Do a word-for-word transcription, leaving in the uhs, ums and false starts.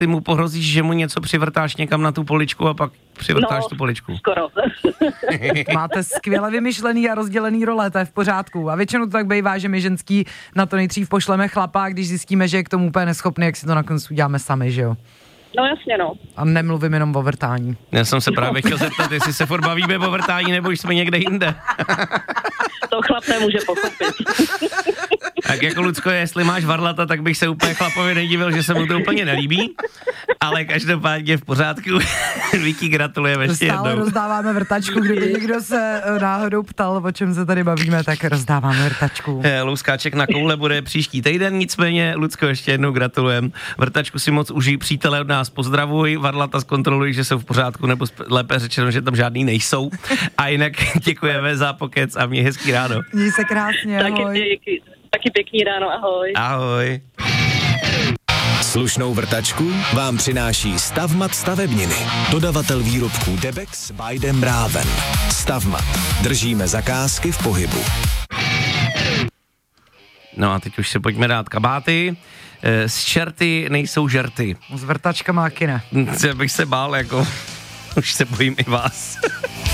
ty mu pohrozíš, že mu něco přivrtáš někam na tu poličku a pak přivrtáš no, tu poličku. skoro. Máte skvěle vymyšlený a rozdělený role, to je v pořádku. A většinou to tak bývá, že my ženský na to nejdřív pošleme chlapa, a když zjistíme, že je k tomu úplně neschopný, jak si to nakonec uděláme sami, že jo? No jasně, no. A nemluvím jenom o vrtání. Já jsem se právě chtěl zeptat, jestli se furt bavíme o vrtání, nebo už jsme někde jinde. To chlap nemůže pochopit. Tak jako Lucko, jestli máš varlata, tak bych se úplně chlapovi nedivil, že se mu to úplně nelíbí, ale každopádně v pořádku. Víky, gratulujeme ještě jednou. Stále rozdáváme vrtačku, kdyby někdo se náhodou ptal, o čem se tady bavíme, tak rozdáváme vrtačku. Louskáček na koule bude příští týden, nicméně, Lucko, ještě jednou gratulujem. Vrtačku si moc užij, přítele od nás pozdravuj, varlata zkontroluj, že jsou v pořádku, nebo lépe řečeno, že tam žádný nejsou. A jinak děkujeme za pokec a měj hezký ráno. Měj se krásně, Taky, ahoj. díky, taky pěkný ráno, ahoj. Ahoj. Slušnou vrtačku vám přináší Stavmat stavebniny. Dodavatel výrobků Debex by Dem Raven. Stavmat. Držíme zakázky v pohybu. No a teď už se pojďme dát kabáty. Z čerty nejsou žerty. S vrtačkama taky ne. Já bych se bál, jako už se bojím i vás.